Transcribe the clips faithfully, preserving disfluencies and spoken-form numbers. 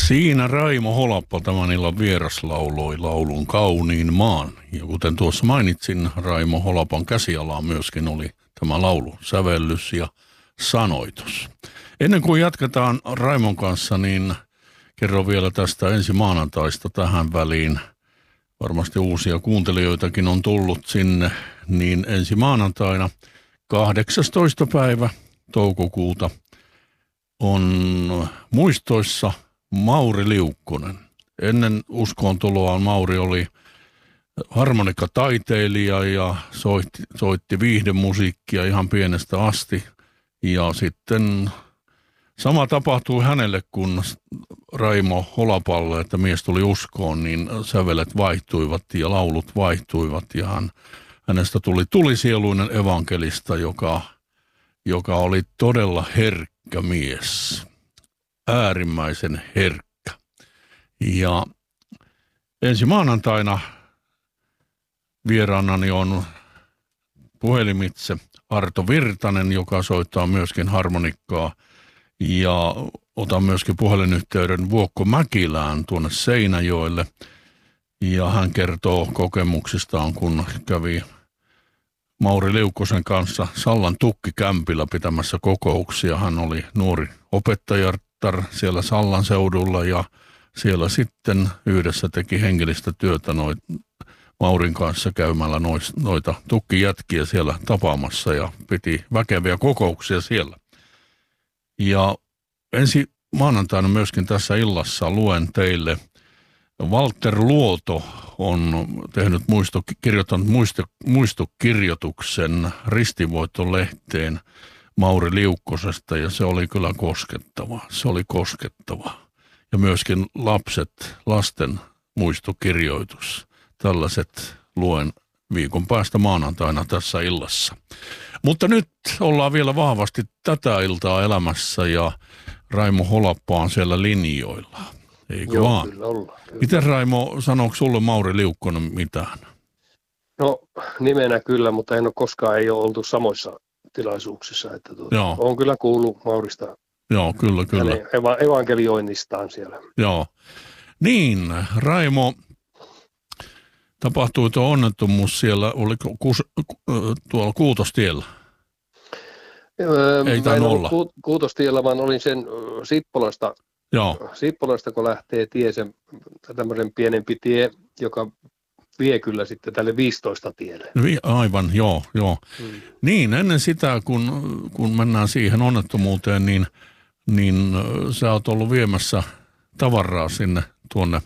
Siinä Raimo Holappa tämän illan vieras lauloi laulun Kauniin maan. Ja kuten tuossa mainitsin, Raimo Holapan käsialaan myöskin oli tämä laulu, sävellys ja sanoitus. Ennen kuin jatketaan Raimon kanssa, niin kerron vielä tästä ensi maanantaista tähän väliin. Varmasti uusia kuuntelijoitakin on tullut sinne, niin ensi maanantaina kahdeksastoista päivä toukokuuta on muistoissa Mauri Liukkonen. Ennen uskoontuloaan Mauri oli harmonikkataiteilija ja soitti, soitti viihdemusiikkia ihan pienestä asti. Ja sitten sama tapahtui hänelle kuin Raimo Holapalle, että mies tuli uskoon, niin sävelet vaihtuivat ja laulut vaihtuivat. Ja hän, hänestä tuli tulisieluinen evankelista, joka, joka oli todella herkkä mies. Äärimmäisen herkkä. Ja ensi maanantaina vieraanani on puhelimitse Arto Virtanen, joka soittaa myöskin harmonikkaa. Ja otan myöskin puhelinyhteyden Vuokko Mäkilään tuonne Seinäjoelle. Ja hän kertoo kokemuksistaan, kun kävi Mauri Liukkosen kanssa Sallan tukkikämpillä pitämässä kokouksia. Hän oli nuori opettajatar siellä Sallan seudulla ja siellä sitten yhdessä teki hengellistä työtä noit, Maurin kanssa käymällä nois, noita tukkijätkiä siellä tapaamassa ja piti väkeviä kokouksia siellä. Ja ensi maanantaina myöskin tässä illassa luen teille, Walter Luoto on tehnyt muisto, kirjoittanut muisto, muistokirjoituksen Ristivoitto-lehteen Mauri Liukkosesta ja se oli kyllä koskettava. Se oli koskettava. Ja myöskin lapset, lasten muistokirjoitus. Tällaiset luen viikon päästä maanantaina tässä illassa. Mutta nyt ollaan vielä vahvasti tätä iltaa elämässä ja Raimo Holappa on siellä linjoilla. Eikö Joo, vaan? Kyllä ollaan. Kyllä. Miten Raimo, sanooko sulle Mauri Liukkonen mitään? No nimenä kyllä, mutta en ole koskaan ei ole oltu samoissa tilaisuuksissa. Että tuota, olen kyllä kuullut Maurista. Joo, kyllä, kyllä. Eva- evankelioinnistaan siellä. Joo. Niin, Raimo, tapahtui tuo onnettomuus siellä, oliko kus, tuolla Kuutostiellä? Öö, Ei tainnut olla. Ku, Kuutostiellä, vaan olin sen Sippolasta, Joo. Sippolasta, kun lähtee tie, sen, tämmöisen pienempi tie, joka vie kyllä sitten tälle viisitoista tielle. Aivan, joo, joo. Hmm. Niin, ennen sitä, kun, kun mennään siihen onnettomuuteen, niin, niin sä oot ollut viemässä tavaraa sinne tuonne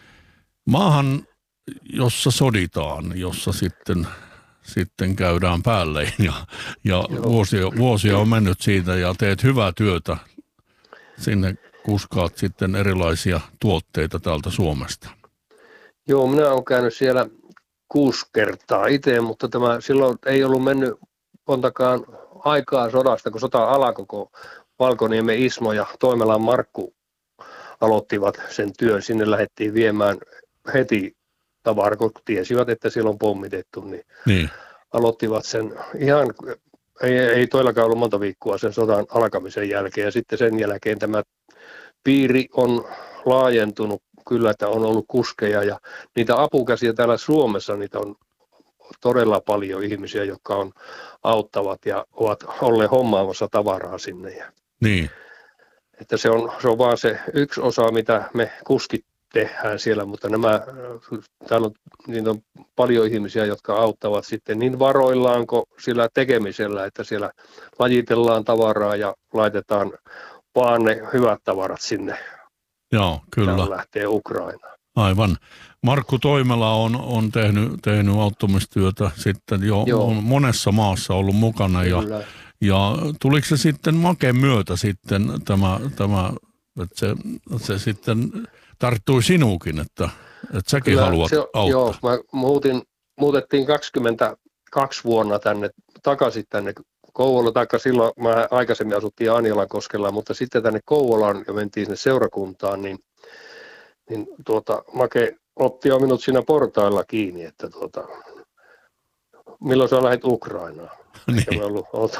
maahan, jossa soditaan, jossa sitten, sitten käydään päälle ja, ja vuosia, vuosia on mennyt siitä ja teet hyvää työtä. Sinne kuskaat sitten erilaisia tuotteita täältä Suomesta. Joo, minä olen käynyt siellä kuusi kertaa itse, mutta tämä silloin ei ollut mennyt montakaan aikaa sodasta, kun sota alkoi, kun Valkoniemen Ismo ja Toimelan Markku aloittivat sen työn. Sinne lähdettiin viemään heti tavaraa, kun tiesivät, että siellä on pommitettu, niin, niin. aloittivat sen ihan, ei, ei toillakaan ollut monta viikkoa sen sodan alkamisen jälkeen, ja sitten sen jälkeen tämä piiri on laajentunut kyllä, että on ollut kuskeja, ja niitä apukäsiä täällä Suomessa, niitä on todella paljon ihmisiä, jotka on auttavat ja ovat olleet hommaamassa tavaraa sinne. Ja niin. Että se on, se on vaan se yksi osa, mitä me kuskit tehdään siellä, mutta nämä, täällä on, niin on paljon ihmisiä, jotka auttavat sitten niin varoillaan kuin sillä tekemisellä, että siellä lajitellaan tavaraa ja laitetaan vaan ne hyvät tavarat sinne. Joo, kyllä. Täällä lähtee Ukrainaan. Aivan. Markku Toimela on, on tehnyt, tehnyt auttamistyötä sitten jo on monessa maassa ollut mukana ja, ja tuliko se sitten Maken myötä sitten tämä, tämä että se, se sitten tarttui sinuukin, että, että säkin kyllä, haluat se, auttaa. Joo, mä muutin, muutettiin kaksikymmentäkaksi vuonna tänne, takaisin tänne Kouvola, taikka silloin mä aikaisemmin asuttiin Anjalankoskella, mutta sitten tänne Kouvolaan ja mentiin sinne seurakuntaan, niin, niin tuota, Make otti jo minut siinä portailla kiinni, että tuota, milloin sä lähdit Ukrainaan. Niin. Me oltu, oltu,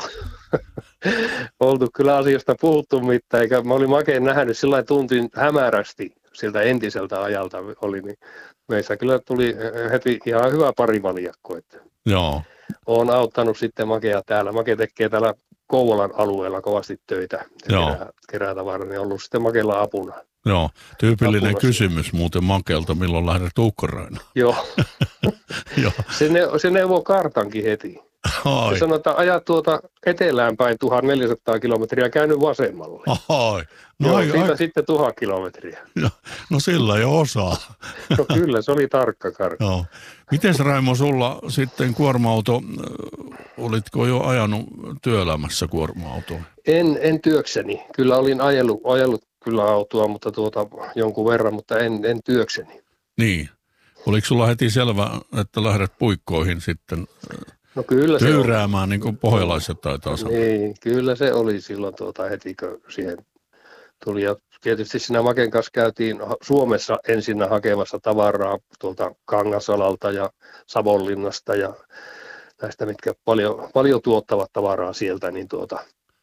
oltu kyllä asiasta puhuttu mitään, eikä mä olin makeen nähnyt sillä tuntin hämärästi siltä entiseltä ajalta oli, niin meissä kyllä tuli heti ihan hyvä parivaljakko, että Joo. olen auttanut sitten Makea täällä. Make tekee täällä Kouvolan alueella kovasti töitä ja kerää, kerää tavaraa, niin ollut sitten Makella apuna. Joo, tyypillinen apuna kysymys siinä. Muuten Makelta, milloin lähdet Ukrainaan? Joo, Joo. se, ne, se neuvoo kartankin heti. Ai. Se sanoo, että ajat tuota etelään päin tuhatneljäsataa kilometriä, käynyt vasemmalle. Ai. No, Joo, ai, siitä ai. sitten tuhat kilometriä. No, no sillä jo osaa. No kyllä, se oli tarkka kartta. Joo. Mites Raimo sulla sitten kuorma-auto, äh, olitko jo ajanut työelämässä kuorma-autoa? En, en työkseni. Kyllä olin ajellut, ajellut kyllä autoa, mutta tuota, jonkun verran, mutta en, en työkseni. Niin. Oliko sulla heti selvä, että lähdet puikkoihin sitten No kyllä se tyyräämään, niin kuin pohjalaiset taitaa sanoa? Niin, kyllä se oli silloin tuota, heti, kun siihen tuli. Ja tietysti siinä Maken kanssa käytiin Suomessa ensin hakemassa tavaraa tuolta Kangasalalta ja Savonlinnasta ja näistä, mitkä paljon, paljon tuottavat tavaraa sieltä, niin tuota,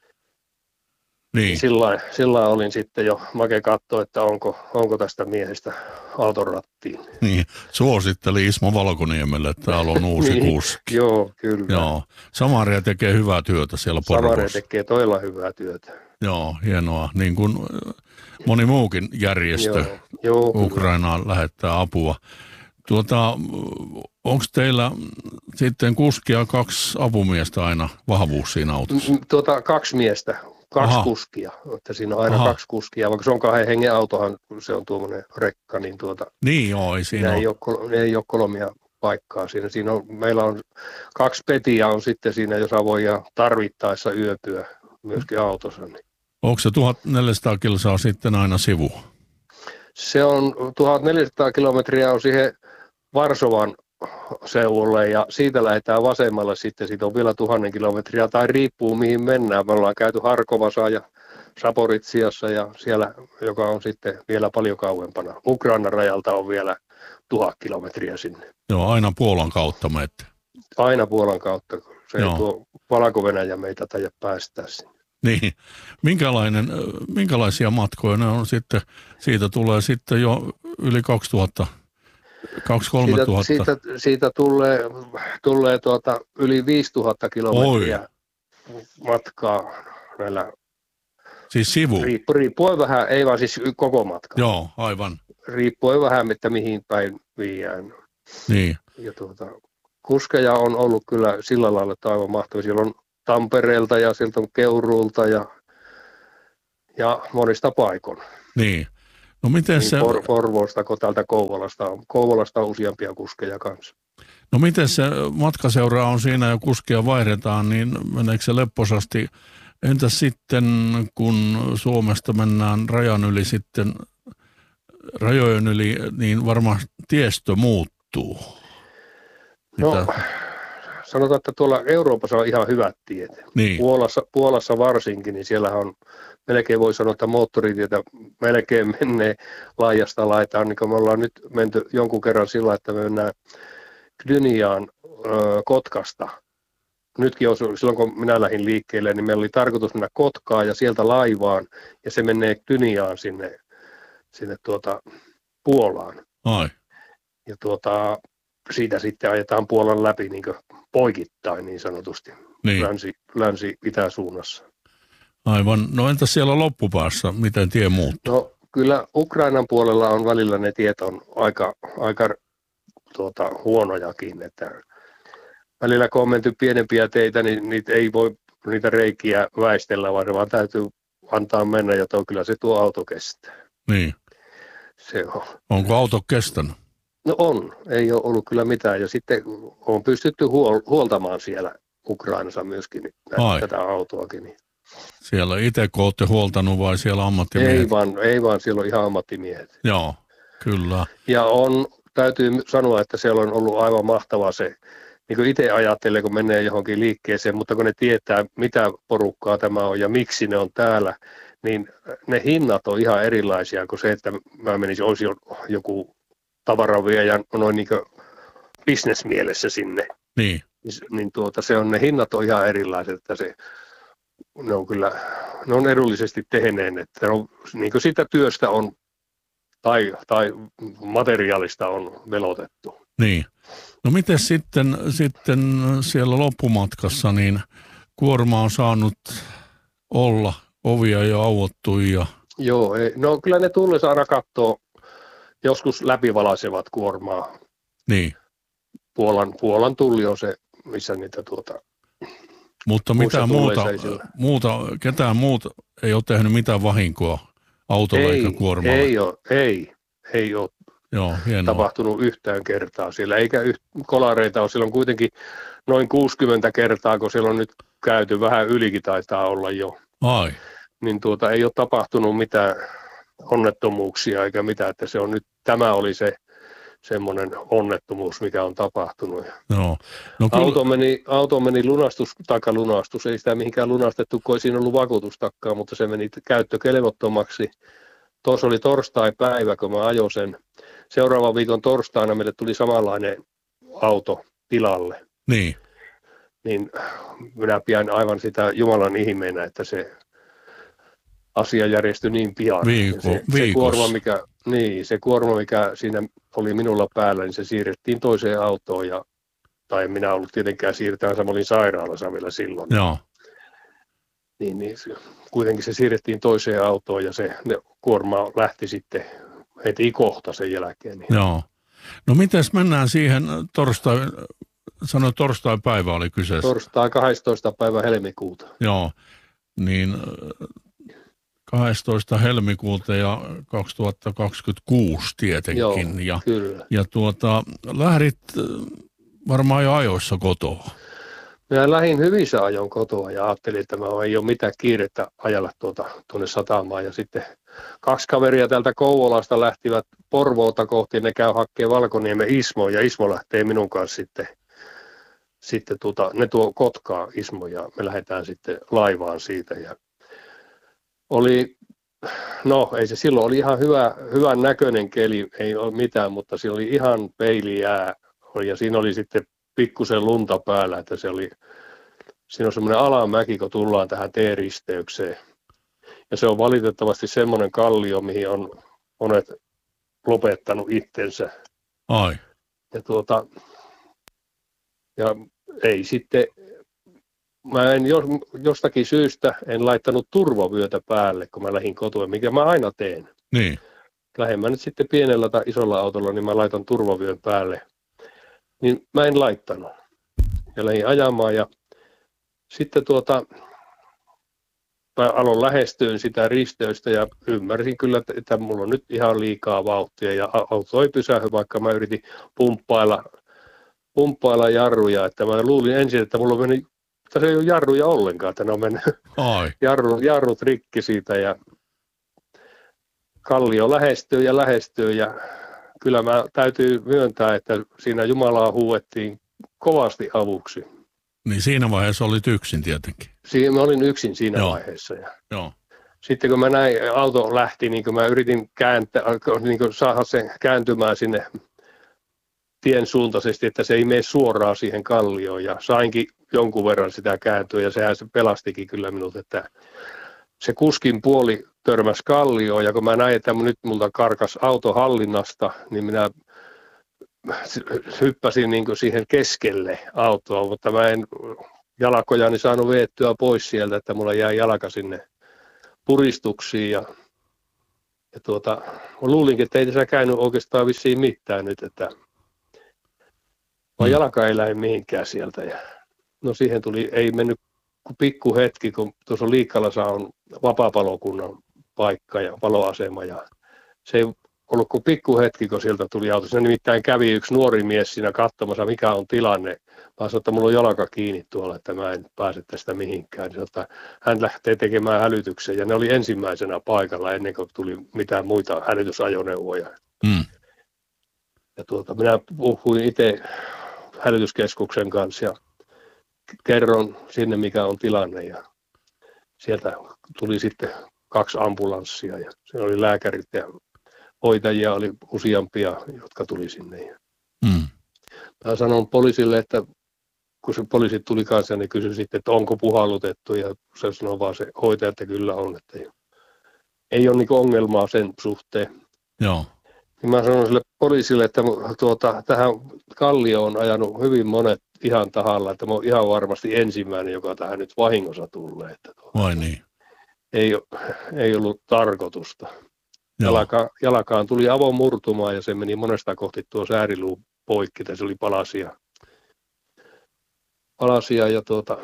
Niin. sillä sillä olin sitten jo, Make katsoi, että onko, onko tästä miehestä auton rattiin. Niin, suositteli Ismo Valkoniemelle, että täällä on uusi Niin, kuski. Joo, kyllä. Joo, Samaria tekee hyvää työtä siellä Samaria Porvoossa. tekee todella hyvää työtä. Joo, hienoa. Niin kuin moni muukin järjestö Joo, joo, kyllä. Ukrainaan lähettää apua. Tuota, onko teillä sitten kuskia kaksi apumiestä aina vahvuus siinä autossa? M- Tuota, kaksi miestä, kaksi Aha. kuskia, että siinä on aina Aha. kaksi kuskia, vaikka se on kahden hengen autohan, kun se on tuommoinen rekka, niin tuota, Niin joo, ei siinä ne ei, ole. ole, kol- ne ei ole kolmia paikkaa siinä. Siinä on, meillä on kaksi petiä on sitten siinä, jossa voi tarvittaessa yöpyä myöskin autossa. Niin. Onko se tuhatneljäsataa kilsaa sitten aina sivu? Se on tuhatneljäsataa kilometriä on siihen Varsovan seudulle ja siitä lähdetään vasemmalle sitten, siitä on vielä tuhannen kilometriä tai riippuu mihin mennään. Me ollaan käyty Harkovassa ja Saporitsiassa ja siellä, joka on sitten vielä paljon kauempana. Ukrainan rajalta on vielä tuhat kilometriä sinne. Joo, aina Puolan kautta menette. Aina Puolan kautta, se Joo. ei tuo Valko-Venäjä meitä taida päästää sinne. Niin, minkälainen, minkälaisia matkoja ne on sitten, siitä tulee sitten jo yli kaksituhatta, kaksi kolme Siitä, tuhatta. siitä, siitä tulee, tulee tuota yli viisituhatta kilometriä matkaa näillä, Siis sivu? riippu, riippuen vähän, ei vaan siis koko matka, Joo, aivan. riippuen vähän, että mihin päin viiään. Niin, Ja tuota, kuskeja on ollut kyllä sillä lailla, että aivan mahtavia. Siellä on Tampereelta ja sieltä on Keuruulta ja, ja monista paikon. niin. No miten Niin se, For, Forvoosta kuin täältä Kouvolasta on. Kouvolasta on useampia kuskeja kanssa. no miten se matkaseura on siinä ja kuskia vaihdetaan, niin meneekö se lepposasti? Entäs sitten, kun Suomesta mennään rajan yli sitten, rajojen yli, niin varmaan tiestö muuttuu. No, Mitä? sanotaan, että tuolla Euroopassa on ihan hyvät tiet. Niin, Puolassa, Puolassa varsinkin, niin siellä on, melkein voi sanoa, että moottoritietä melkein menee laajasta laitaan. Niin kuin me ollaan nyt menty jonkun kerran sillä, että me mennään Gdyniaan ö, Kotkasta. Nytkin on, silloin kun minä lähdin liikkeelle, niin meillä oli tarkoitus mennä Kotkaan ja sieltä laivaan, ja se menee Gdyniaan sinne, sinne tuota Puolaan. ai, Ja tuota, siitä sitten ajetaan Puolan läpi niin kuin poikittain niin sanotusti, niin, länsi, länsi-itäsuunnassa. aivan. No entäs siellä loppupäässä, miten tie muuttuu? No kyllä Ukrainan puolella on välillä ne tiet on aika, aika tuota, huonojakin, että välillä kun on menty pienempiä teitä, niin niitä ei voi niitä reikiä väistellä, vaan se vaan täytyy antaa mennä, ja tuo, kyllä se tuo auto kestää. Niin, Se on. onko auto kestänyt? No on, ei ole ollut kyllä mitään, ja sitten on pystytty huol- huoltamaan siellä Ukrainassa myöskin Ai. tätä autoakin. Niin. Siellä itse kun olette huoltanut vai siellä ammattimiehet? Ei vaan, ei vaan, siellä on ihan ammattimiehet. Joo, kyllä. Ja on, täytyy sanoa, että siellä on ollut aivan mahtavaa se, niin kuin itse ajattelee, kun menee johonkin liikkeeseen, mutta kun ne tietää, mitä porukkaa tämä on ja miksi ne on täällä, niin ne hinnat on ihan erilaisia kuin se, että mä menisin, olisi joku tavaraviejä noin niin kuin bisnesmielessä sinne. Niin, niin tuota, se on, ne hinnat on ihan erilaiset, että se, ne on kyllä, ne on edullisesti tehneen, että on, niin kuin sitä työstä on, tai, tai materiaalista on velotettu. Niin. No miten sitten, sitten siellä loppumatkassa, niin kuorma on saanut olla, ovia jo auottu ja... Joo, ei, no kyllä ne tullessa aina katsoo, joskus läpivalaisevat kuormaa. Niin. Puolan, Puolan tulli on se, missä niitä tuota... Mutta mitä muuta, muuta, ketään muuta ei ole tehnyt mitään vahinkoa autolla ei, eikä kuormalla? Ei ole, ei, ei ole Joo, tapahtunut yhtään kertaa siellä, eikä yht, kolareita ole. Siellä on kuitenkin noin kuusikymmentä kertaa, kun siellä on nyt käyty, vähän ylikin taitaa olla jo. Ai. Niin tuota, ei ole tapahtunut mitään onnettomuuksia eikä mitään, että se on nyt, tämä oli se semmoinen onnettomuus, mikä on tapahtunut. No. No, kyllä... auto, meni, auto meni lunastus, takalunastus, ei sitä mihinkään lunastettu, kun ei siinä ollut vakuutustakkaa, mutta se meni käyttökelvottomaksi. Tuossa oli torstai-päivä, kun mä ajoin sen. Seuraavan viikon torstaina meille tuli samanlainen auto tilalle. Niin. Niin minä pidän aivan sitä Jumalan ihmeenä, että se asia järjestyi niin pian. Viiko, se, se, kuorma, mikä, niin, se kuorma, mikä siinä oli minulla päällä, niin se siirrettiin toiseen autoon. Ja, tai en minä ollut tietenkään siirtämässä, mä olin sairaalassa vielä silloin. Joo. Niin, niin kuitenkin se siirrettiin toiseen autoon ja se ne, kuorma lähti sitten heti kohta sen jälkeen. Niin. Joo. No mites mennään siihen torstai, sano torstai-päivä oli kyseessä. Torstai kahdestoista päivä helmikuuta. Joo, niin kahdestoista helmikuuta ja kaksituhattakaksikymmentäkuusi tietenkin. Joo, ja, kyllä. Ja tuota, lähdit varmaan jo ajoissa kotoa. Minä lähdin hyvissä ajoin kotoa ja ajattelin, että mä ei ole mitään kiirettä ajalla tuota, tuonne satamaan. Ja sitten kaksi kaveria täältä Kouvolasta lähtivät Porvoota kohti, ne käy hakemaan Valkoniemen Ismoon ja Ismo lähtee minun kanssa sitten. Sitten tuota, ne tuo Kotkaa Ismo ja me lähdetään sitten laivaan siitä. Ja oli, no ei se silloin oli ihan hyvä, hyvän näköinen keli, ei ole mitään, mutta siinä oli ihan peilijää ja siinä oli sitten pikkusen lunta päällä, että se oli, siinä on semmoinen alamäki, kun tullaan tähän T-risteykseen. Ja se on valitettavasti semmoinen kallio, mihin on monet lopettanut itsensä. Ai. Ja tuota, ja ei sitten, mä en jostakin syystä en laittanut turvavyötä päälle, kun mä lähdin kotoa, mikä mä aina teen. Niin. Lähden mä nyt sitten pienellä tai isolla autolla, niin mä laitan turvavyön päälle. Niin mä en laittanut. Ja lähdin ajamaan ja sitten tuota, mä aloin lähestyyn sitä risteystä ja ymmärsin kyllä, että, että mulla on nyt ihan liikaa vauhtia ja auto ei pysähy, vaikka mä yritin pumppailla, pumppailla jarruja. Että mä luulin ensin, että mulla on mennyt, että se ei ole jarruja ollenkaan, että ne on mennyt jarru, jarrut rikki siitä ja kallio lähestyy ja lähestyy ja kyllä mä täytyy myöntää, että siinä Jumalaa huuettiin kovasti avuksi. Niin siinä vaiheessa olit yksin tietenkin. Siinä mä olin yksin siinä Joo. vaiheessa. Ja Joo. sitten kun mä näin, auto lähti, niin kun mä yritin kääntää, niin kun saada sen kääntymään sinne tien suuntaisesti, että se ei mene suoraan siihen kallioon. Ja sainkin jonkun verran sitä kääntyä ja sehän se pelastikin kyllä minut, että se kuskin puoli törmäsi kallioon ja kun mä näin, että nyt multa karkas auto hallinnasta, niin minä hyppäsin niin kuin siihen keskelle autoa, mutta mä en jalkojani saanut veettyä pois sieltä, että mulla jäi jalka sinne puristuksiin ja, ja tuota, mä luulinkin, että ei tässä käynyt oikeastaan vissiin mitään nyt, että vaan jalka ei lähde mihinkään sieltä ja no siihen tuli, ei mennyt kuin pikku hetki, kun tuossa Liikkalassa on vapaapalokunnan paikka ja paloasema ja se ei ollut kuin pikku hetki, kun sieltä tuli auto. Siinä nimittäin kävi yksi nuori mies siinä katsomassa, mikä on tilanne. Mä sanoin, että mulla on jalka kiinni tuolla, että mä en pääse tästä mihinkään. Niin sanoin, että hän lähtee tekemään hälytyksen ja ne oli ensimmäisenä paikalla ennen kuin tuli mitään muita hälytysajoneuvoja. Mm. Ja tuota, minä puhuin itse hälytyskeskuksen kanssa ja kerron sinne, mikä on tilanne. Ja sieltä tuli sitten kaksi ambulanssia ja siinä oli lääkärit ja hoitajia oli useampia, jotka tuli sinne. Mm. Mä sanon poliisille, että kun se poliisi tuli kanssa, niin kysyi sitten, että onko puhallutettu, ja se sanoi vaan se hoitaja, että kyllä on, että ei, ei ole niin ongelmaa sen suhteen. Joo. Ja mä sanoin sille poliisille, että tuota, tähän kallioon on ajanut hyvin monet ihan tahalla, että mä oon ihan varmasti ensimmäinen, joka tähän nyt vahingossa tulee. Että tuota, vai niin? Ei, ei ollut tarkoitusta. Jalka, jalkaan tuli avomurtumaa ja se meni monesta kohti tuo sääriluu poikki, että se oli palasia. Palasia ja tuota,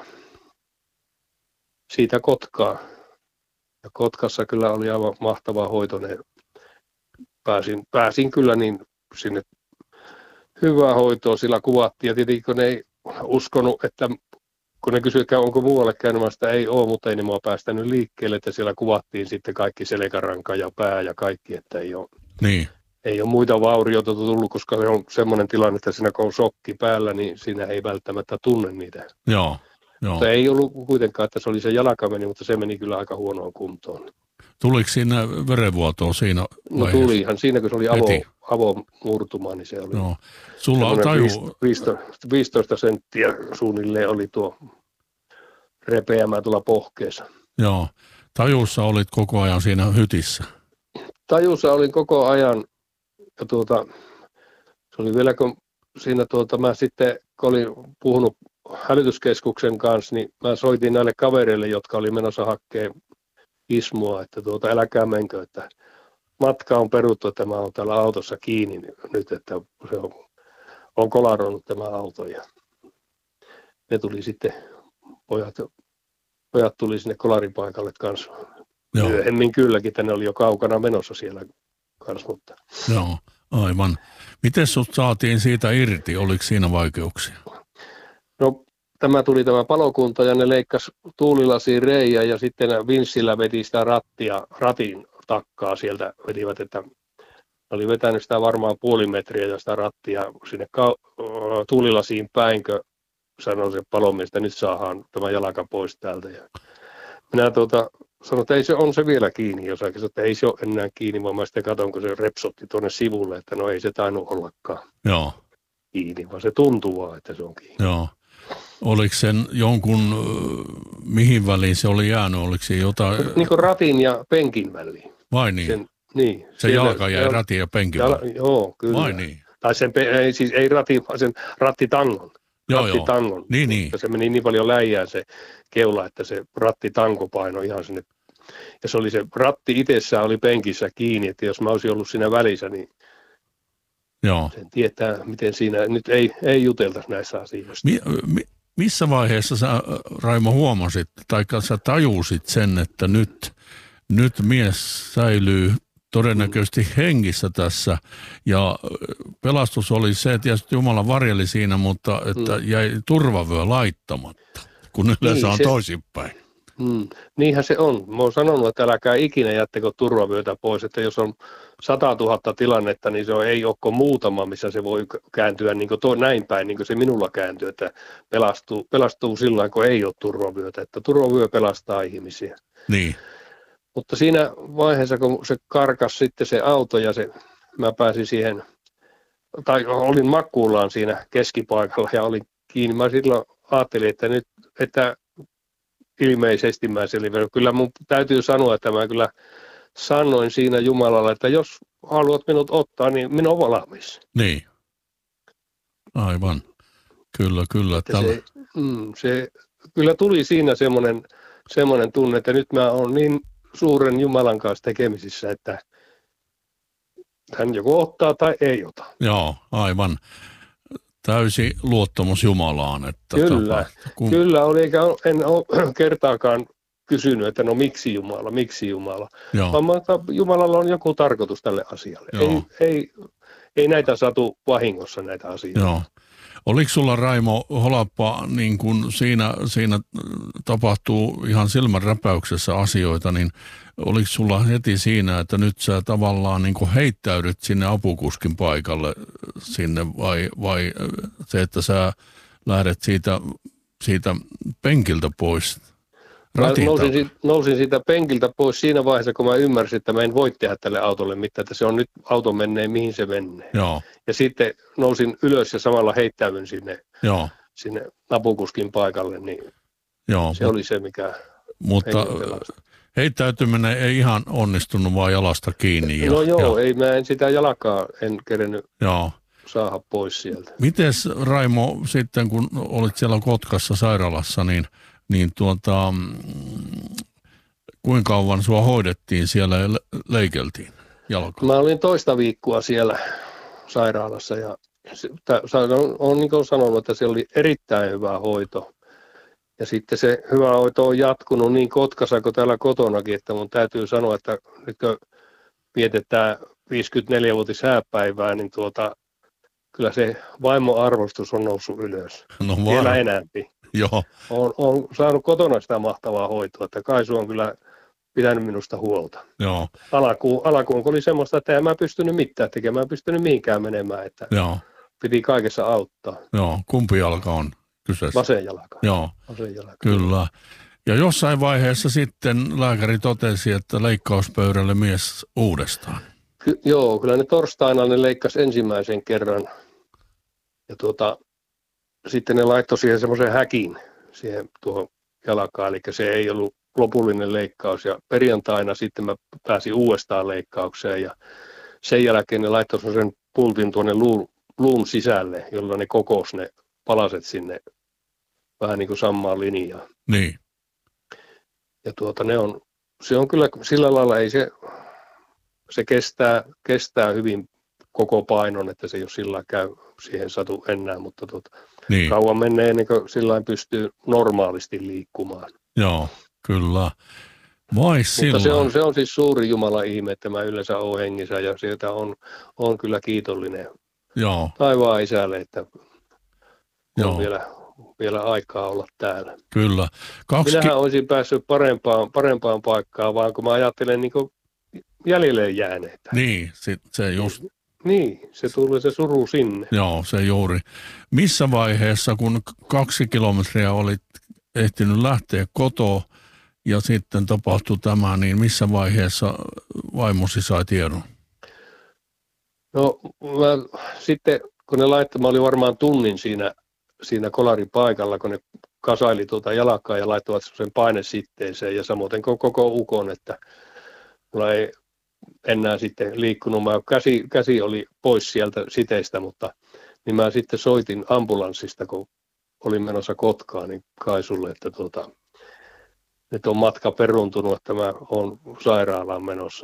siitä Kotkaa. Ja Kotkassa kyllä oli aivan mahtava hoitoinen. Pääsin, pääsin kyllä niin sinne hyvää hoitoa, sillä kuvattiin. Ja tietenkin kun ne ei uskonut, että kun ne kysyivät, onko muualle käynyt, sitä ei ole, mutta ei ne mua päästänyt liikkeelle, että siellä kuvattiin sitten kaikki selkäranka ja pää ja kaikki, että ei ole, niin. ei ole muita vaurioita tullut, koska se on semmoinen tilanne, että siinä kun on shokki päällä, niin siinä ei välttämättä tunne niitä. Joo, joo. Mutta ei ollut kuitenkaan, että se oli se jalka meni, mutta se meni kyllä aika huonoon kuntoon. Tuliko siinä verenvuotoa siinä No vaiheessa? tulihan, siinä kun se oli avo, avomurtuma, niin se oli. Joo. Sulla on taju... viisitoista, viisitoista senttiä suunnilleen oli tuo repeämä tuolla pohkeessa. Joo. Tajussa olit koko ajan siinä hytissä. Tajussa olin koko ajan, ja tuota, se oli vielä kun siinä tuota, mä sitten, kun olin puhunut hälytyskeskuksen kanssa, niin mä soitin näille kavereille, jotka oli menossa hakemaan ismua, että tuota, älkää menkö, että matka on peruttu, että mä oon täällä autossa kiinni nyt, että se on, on kolaroinut tämä auto. Ja ne tuli sitten, pojat, pojat tuli sinne kolaripaikalle kanssa. Joo. Myöhemmin kylläkin, että ne oli jo kaukana menossa siellä kanssa. Mutta. Joo, aivan. Miten sut saatiin siitä irti? Oliko siinä vaikeuksia? No, tämä tuli tämä palokunta ja ne leikkasi tuulilasiin reijä ja sitten vinssillä veti sitä rattia, ratin takkaa sieltä vetivät, että oli vetänyt sitä varmaan puoli metriä ja sitä rattia sinne ka- tuulilasiin päinkö, sanoi se palomies, että nyt saadaan tämä jalka pois täältä. Ja minä tuota, sanoin, että ei se on se vielä kiinni, jos sanoin, että ei se ole enää kiinni, vaan mä sitten katson, kun se repsotti tuonne sivulle, että no ei se tainnut ollakaan Joo. kiinni, vaan se tuntuu vaan, että se on kiinni. Joo. Oliko sen jonkun, mihin väliin se oli jäänyt, oliko se jotain? Niin kuin ratin ja penkin väliin. Vai niin? Sen, niin. Se jalka jäi jal- ratin ja penkin jal- väliin? Joo, kyllä. Vai niin? Tai sen, ei, siis ei rati, vaan sen rattitangon. Joo, rattitangon. joo. Niin, niin. Se meni niin paljon läjään se keula, että se rattitanko painoi ihan sinne. Ja se oli se ratti itsessään oli penkissä kiinni, että jos mä olisin ollut siinä välissä, niin joo. Sen tietää, miten siinä nyt ei, ei juteltaisi näissä asioissa. Mi, mi, missä vaiheessa sä, Raimo, huomasit, tai sä tajusit sen, että nyt, nyt mies säilyy todennäköisesti hengissä tässä, ja pelastus oli se, että tietysti Jumala varjeli siinä, mutta että mm. jäi turvavyö laittamatta, kun yleensä niin, on se, toisinpäin. Mm, niinhän se on. Mä oon sanonut, että älkää ikinä jättäkö turvavyötä pois, että jos on satatuhatta tilannetta, niin se on, ei ole muutama, missä se voi kääntyä niin kuin to, näin päin, niin kuin se minulla kääntyy, että pelastuu, pelastuu sillä kun ei ole turvavyötä, että turvavyö pelastaa ihmisiä. Niin. Mutta siinä vaiheessa, kun se karkas sitten se auto ja se, mä pääsin siihen, tai olin makkuullaan siinä keskipaikalla ja olin kiinni, mä silloin ajattelin, että nyt, että ilmeisesti mä selviän. Kyllä mun täytyy sanoa, että mä kyllä sanoin siinä Jumalalle, että jos haluat minut ottaa, niin minä olen valmis. Niin. Aivan. Kyllä, kyllä. Se, mm, se, kyllä tuli siinä semmoinen, semmoinen tunne, että nyt mä oon niin suuren Jumalan kanssa tekemisissä, että hän joko ottaa tai ei ota. Joo, aivan. Täysi luottamus Jumalaan. Että kyllä, tapa, kun... kyllä oli, eikä en ole kertaakaan kysynyt, että no miksi Jumala, miksi Jumala. Vaan Jumalalla on joku tarkoitus tälle asialle. Ei, ei, ei näitä satu vahingossa näitä asioita. Joo. Oliko sulla, Raimo Holappa, niin kun siinä, siinä tapahtuu ihan silmänräpäyksessä asioita, niin oliko sulla heti siinä, että nyt sä tavallaan niin kun heittäydyt sinne apukuskin paikalle sinne vai, vai se, että sä lähdet siitä, siitä penkiltä pois? Nousin siitä, nousin siitä penkiltä pois siinä vaiheessa, kun mä ymmärsin, että mä en voi tehdä tälle autolle mitään, että se on nyt auto menee, mihin se menee. Joo. Ja sitten nousin ylös ja samalla heittäydyn sinne, sinne napukuskin paikalle, niin Joo, se oli se, mikä mutta heittäytyminen ei ihan onnistunut vaan jalasta kiinni. Ja, no joo, ja, ei mä en sitä jalkaa en kerennyt joo. saada pois sieltä. Mites Raimo sitten, kun olit siellä Kotkassa sairaalassa, niin, niin tuota, kuinka kauan sua hoidettiin siellä ja leikeltiin jalkaa? Mä olin toista viikkoa siellä sairaalassa ja on, on niin kuin sanonut, että se oli erittäin hyvä hoito. Ja sitten se hyvä hoito on jatkunut niin Kotkassa kuin täällä kotonakin, että mun täytyy sanoa, että nyt kun vietetään viisikymmentäneljä-vuotishääpäivää, niin tuota, kyllä se vaimo-arvostus on noussut ylös. No var... Vielä enemmän. Joo. On, on saanut kotona sitä mahtavaa hoitoa, että Kaisu on kyllä pitänyt minusta huolta. Joo. Alakuun, alakuun oli semmoista, että en mä pystynyt mitään tekemään, mä pystynyt mihinkään menemään, että Joo. piti kaikessa auttaa. Joo, kumpi jalka on kyseessä? Vasen jalka. Joo, Vasen jalka. Kyllä. Ja jossain vaiheessa sitten lääkäri totesi, että leikkauspöydälle mies uudestaan. Ky- joo, kyllä ne torstaina ne leikkasi ensimmäisen kerran. Ja tuota, sitten ne laittoi siihen semmoisen häkin siihen tuohon jalkaan, eli se ei ollut lopullinen leikkaus. Ja perjantaina sitten mä pääsin uudestaan leikkaukseen ja sen jälkeen ne laittoi semmoisen pultin tuonne luun, luun sisälle, jolla ne kokosi ne palaset sinne vähän niin kuin samaan linjaan. Niin. Ja tuota, ne on, se on kyllä sillä lailla, ei se, se kestää, kestää hyvin koko painon, että se ei ole sillä käy siihen satu enää, mutta tuota, niin. Kauan menee ennen kuin sillä pystyy normaalisti liikkumaan. Joo, kyllä. Vai mutta se on, se on siis suuri Jumalan ihme, että mä yleensä olen hengissä ja sieltä on, on kyllä kiitollinen Joo. taivaan isälle, että Joo. on vielä, vielä aikaa olla täällä. Kyllä. Kaksi... Minähän olisin päässyt parempaan, parempaan paikkaan, vaan kun mä ajattelen niin kuin jäljelle jääneitä. Niin, se, se just... Niin, se tulee se suru sinne. Joo, se juuri. Missä vaiheessa, kun kaksi kilometriä olit ehtinyt lähteä kotoa ja sitten tapahtui tämä, niin missä vaiheessa vaimosi sai tiedon? No, mä, sitten kun ne laittoi, mä olin varmaan tunnin siinä, siinä kolaripaikalla, kun ne kasaili tuota jalkaa ja laittoivat sen painesitteeseen ja samoin koko ukon, että mulla ei enää sitten liikkunut. Mä käsi, käsi oli pois sieltä siteistä, mutta niin mä sitten soitin ambulanssista, kun olin menossa Kotkaan, niin Kaisulle, että tuota, nyt on matka peruntunut, että mä oon sairaalaan menossa.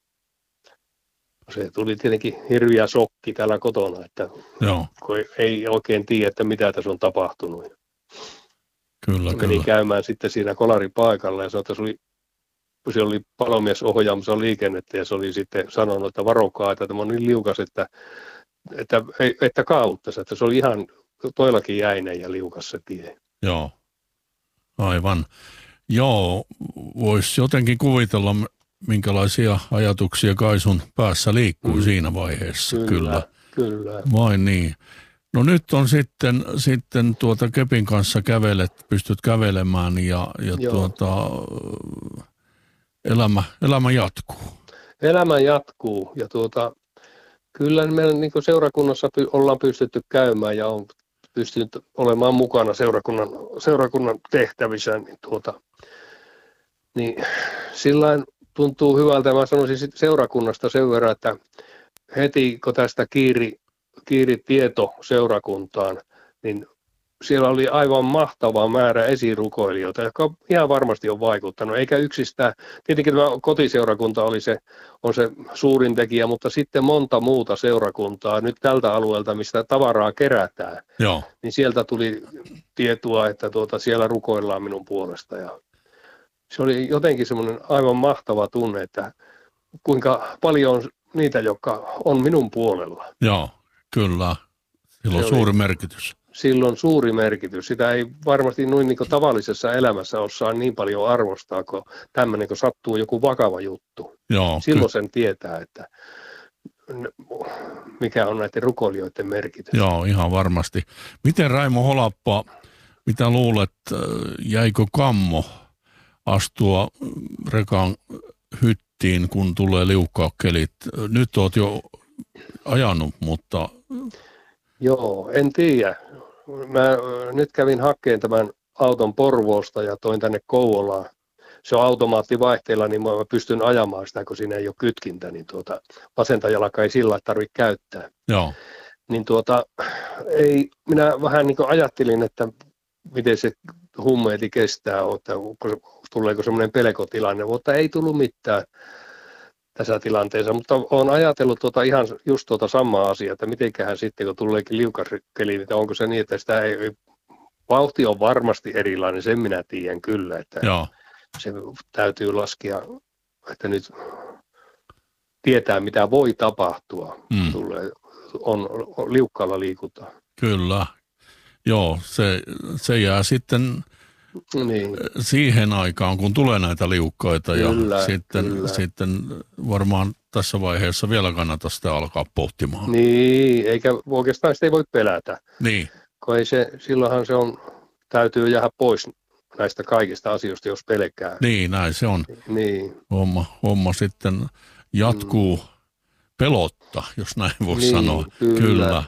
Se tuli tietenkin hirviä shokki täällä kotona, että Joo. kun ei oikein tiedä, että mitä tässä on tapahtunut. Kyllä, Meni kyllä. käymään sitten siinä kolaripaikalla ja se oli, se oli palomies ohjaamassa liikennettä ja se oli sitten sanonut, että varokaa, että tämä on niin liukas, että, että, että, että kaavuttaisi, että se oli ihan toillakin jäinen ja liukas se tie. Joo, aivan. Joo, voisi jotenkin kuvitella, minkälaisia ajatuksia Kaisun päässä liikkuu mm. siinä vaiheessa. Kyllä, kyllä. Kyllä. Vain niin. No nyt on sitten, sitten tuota kepin kanssa kävelet, pystyt kävelemään ja, ja tuota, elämä, elämä jatkuu. Elämä jatkuu ja tuota, kyllä meillä niin kuin seurakunnassa py, ollaan pystytty käymään ja on pystynyt olemaan mukana seurakunnan, seurakunnan tehtävissä. Niin, tuota, niin sillain tuntuu hyvältä. Mä sanoisin seurakunnasta sen verran, että heti kun tästä kiiri, kiiri tieto seurakuntaan, niin siellä oli aivan mahtava määrä esirukoilijoita, jotka ihan varmasti on vaikuttanut, eikä yksistään, tietenkin tämä kotiseurakunta oli se, on se suurin tekijä, mutta sitten monta muuta seurakuntaa nyt tältä alueelta, mistä tavaraa kerätään, Joo. niin sieltä tuli tietoa, että tuota, siellä rukoillaan minun puolesta ja se oli jotenkin semmoinen aivan mahtava tunne, että kuinka paljon on niitä, jotka on minun puolella. Joo, kyllä. Sillä on se suuri oli, merkitys. Sillä on suuri merkitys. Sitä ei varmasti noin niin kuin tavallisessa elämässä osaa niin paljon arvostaa, kun tämmöinen, kun sattuu joku vakava juttu. Joo, silloin ky- sen tietää, että mikä on näiden rukoilijoiden merkitys. Joo, ihan varmasti. Miten Raimo Holappa, mitä luulet, jäikö kammo astua rekan hyttiin, kun tulee liukkaat kelit? Nyt olet jo ajanut, mutta... Joo, en tiedä. mä nyt kävin hakkeen tämän auton Porvoosta ja toin tänne Kouvolaan. Se on automaattivaihteella, niin mä pystyn ajamaan sitä, kun siinä ei ole kytkintä, niin tuota, vasenta jalkaa ei sillä tarvitse käyttää. Joo. Niin tuota, ei, minä vähän niin kuin ajattelin, että miten se hummeeti kestää, että tuleeko semmoinen pelkotilanne, mutta ei tullut mitään tässä tilanteessa. Mutta olen ajatellut tuota ihan just tuota samaa asiaa, että mitenköhän sitten, kun tuleekin liukaskeli, että onko se niin, että sitä ei, vauhti on varmasti erilainen, sen minä tiedän kyllä, että Joo. se täytyy laskea, että nyt tietää, mitä voi tapahtua, mm. tulee, on, on liukkaalla liikutaan. Kyllä. Joo, se, se jää sitten niin. siihen aikaan, kun tulee näitä liukkaita kyllä, ja sitten, kyllä. sitten varmaan tässä vaiheessa vielä kannata sitä alkaa pohtimaan. Niin, eikä oikeastaan sitä ei voi pelätä. Niin. Kun ei se, silloinhan se on, täytyy jäädä pois näistä kaikista asioista, jos pelkää. Niin, näin se on. Niin. Homma, homma sitten jatkuu mm. pelotta, jos näin voi niin, sanoa. Kyllä. kyllä.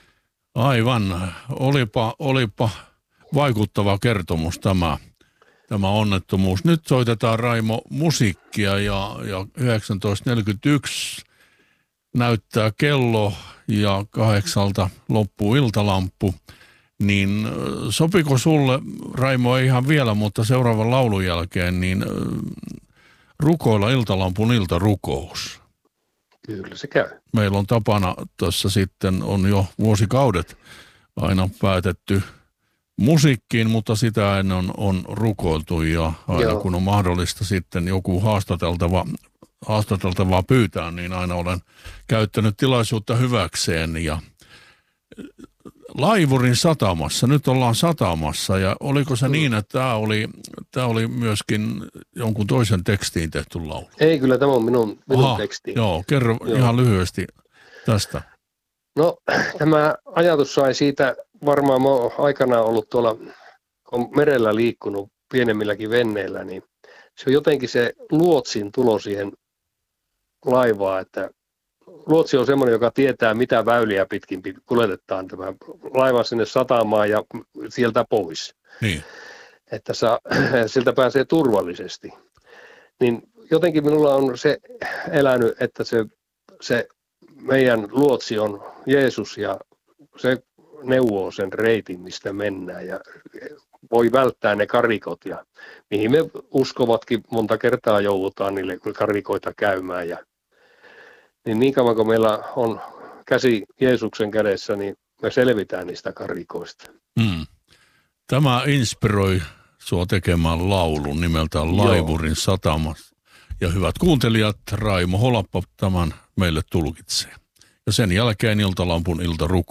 Aivan. Olipa, olipa vaikuttava kertomus tämä, tämä onnettomuus. Nyt soitetaan, Raimo, musiikkia ja, ja yhdeksäntoista neljäkymmentäyksi näyttää kello ja kahdeksalta loppuu iltalamppu. Niin sopiko sulle, Raimo, ei ihan vielä, mutta seuraavan laulun jälkeen, niin rukoilla iltalampun iltarukous? Kyllä se käy. Meillä on tapana tässä sitten, on jo vuosikaudet aina päätetty musiikkiin, mutta sitä ennen on, on rukoiltu ja aina Joo. kun on mahdollista sitten joku haastateltava, haastateltavaa pyytää, niin aina olen käyttänyt tilaisuutta hyväkseen ja Laivurin satamassa, nyt ollaan satamassa ja oliko se niin, että tämä oli, tämä oli myöskin jonkun toisen tekstiin tehty laulu? Ei, kyllä tämä on minun, minun Aha, teksti. Joo, kerro joo. ihan lyhyesti tästä. No tämä ajatus sai siitä, varmaan mä oon aikanaan ollut tuolla, kun merellä liikkunut pienemmilläkin venneillä, niin se on jotenkin se luotsin tulo siihen laivaan, että luotsi on semmoinen, joka tietää, mitä väyliä pitkin kuljetetaan tämä laiva sinne satamaan ja sieltä pois. Niin. Että saa, siltä pääsee turvallisesti. Niin jotenkin minulla on se elänyt, että se, se meidän luotsi on Jeesus ja se neuvoo sen reitin, mistä mennään ja voi välttää ne karikot ja mihin me uskovatkin monta kertaa joudutaan niille karikoita käymään ja niin niin kauan kun meillä on käsi Jeesuksen kädessä, niin me selvitään niistä karikoista. Mm. Tämä inspiroi sua tekemään laulun nimeltään Laivurin satama. Ja hyvät kuuntelijat, Raimo Holappa tämän meille tulkitsee. Ja sen jälkeen iltalampun iltaruko.